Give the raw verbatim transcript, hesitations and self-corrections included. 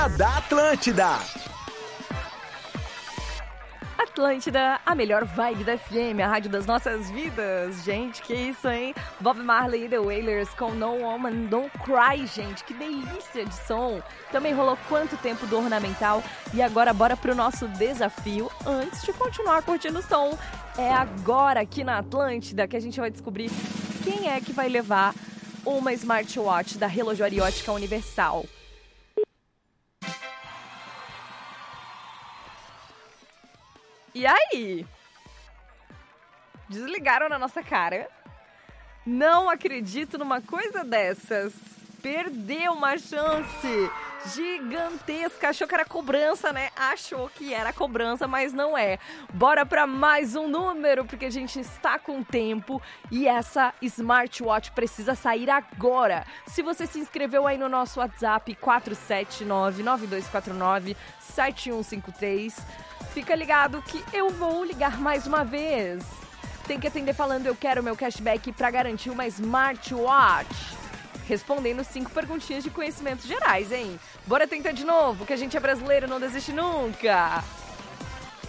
Da Atlântida. Atlântida, a melhor vibe da F M, a rádio das nossas vidas. Gente, que isso, hein? Bob Marley e The Wailers com No Woman Don't Cry, gente. Que delícia de som. Também rolou Quanto Tempo do Ornamental. E agora bora pro nosso desafio. Antes de continuar curtindo o som, é agora aqui na Atlântida que a gente vai descobrir quem é que vai levar uma smartwatch da Relojoaria Ótica Universal. E aí? Desligaram na nossa cara. Não acredito numa coisa dessas. Perdeu uma chance gigantesca. Achou que era cobrança, né? Achou que era cobrança, mas não é. Bora para mais um número, porque a gente está com tempo e essa smartwatch precisa sair agora. Se você se inscreveu aí no nosso WhatsApp quatro sete nove, nove dois quatro nove, sete um cinco três, fica ligado que eu vou ligar mais uma vez. Tem que atender falando eu quero meu cashback para garantir uma smartwatch. Respondendo cinco perguntinhas de conhecimentos gerais, hein? Bora tentar de novo, que a gente é brasileiro, não desiste nunca.